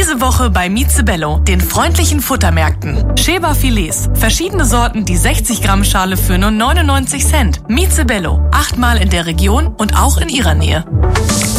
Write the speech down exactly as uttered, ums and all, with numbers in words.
Diese Woche bei Mizebello, den freundlichen Futtermärkten. Schäberfilets, verschiedene Sorten, die sechzig Gramm Schale für nur neunundneunzig Cent. Mizebello, achtmal in der Region und auch in Ihrer Nähe.